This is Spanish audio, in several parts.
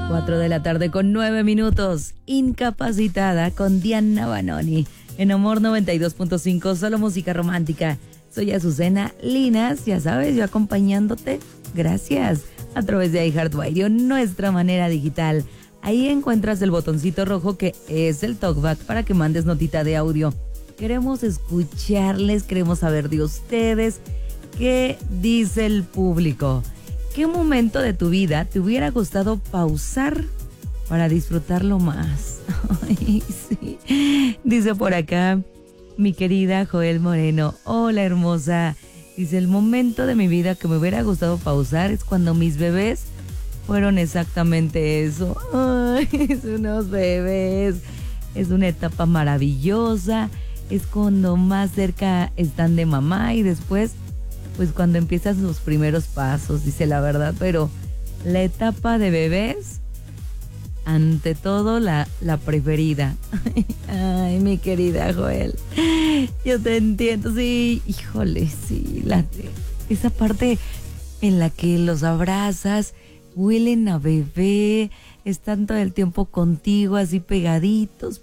4 de la tarde con 9 minutos. Incapacitada con Diana Banoni. En Amor 92.5, solo música romántica. Soy Azucena Linas, ya sabes, yo acompañándote. Gracias. A través de iHeartRadio, nuestra manera digital. Ahí encuentras el botoncito rojo que es el talkback para que mandes notita de audio. Queremos escucharles, queremos saber de ustedes. ¿Qué dice el público? ¿Qué momento de tu vida te hubiera gustado pausar para disfrutarlo más? Ay, sí. Dice por acá mi querida Joel Moreno. Hola, hermosa. Dice, el momento de mi vida que me hubiera gustado pausar es cuando mis bebés fueron exactamente eso. Ay, es unos bebés. Es una etapa maravillosa. Es cuando más cerca están de mamá y después, pues cuando empiezan los primeros pasos, dice la verdad. Pero la etapa de bebés, ante todo la preferida. Ay, mi querida Joel, yo te entiendo, sí, híjole, sí, esa parte en la que los abrazas, huelen a bebé, están todo el tiempo contigo, así pegaditos.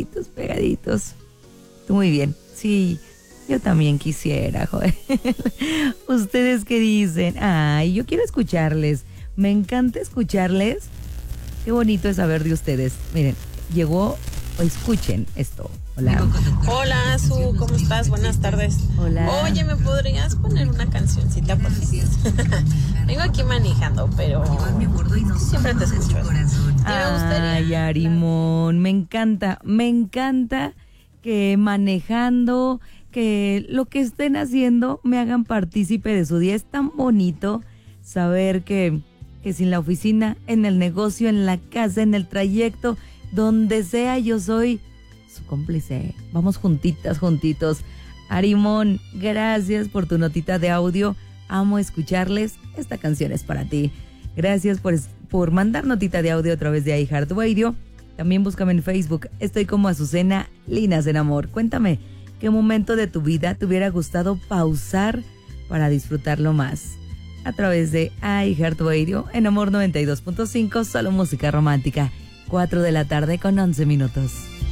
Muy bien, sí, yo también quisiera, Joel. ¿Ustedes qué dicen? Ay, yo quiero escucharles, me encanta escucharles. Qué bonito es saber de ustedes. Miren, llegó, escuchen esto. Hola. Hola, Su, ¿cómo estás? Buenas tardes. Hola. Oye, ¿me podrías poner una cancioncita, por favor? Vengo aquí manejando, pero siempre te escucho. Ay, Arimón, me encanta que manejando, que lo que estén haciendo me hagan partícipe de su día. Es tan bonito saber que sin la oficina, en el negocio, en la casa, en el trayecto, donde sea, yo soy su cómplice. Vamos juntitos. Arimón, gracias por tu notita de audio. Amo escucharles. Esta canción es para ti. Gracias por mandar notita de audio a través de iHeartRadio. También búscame en Facebook. Estoy como Azucena Linas en Amor. Cuéntame, ¿qué momento de tu vida te hubiera gustado pausar para disfrutarlo más? A través de iHeartRadio en Amor 92.5, solo música romántica. 4 de la tarde con 11 minutos.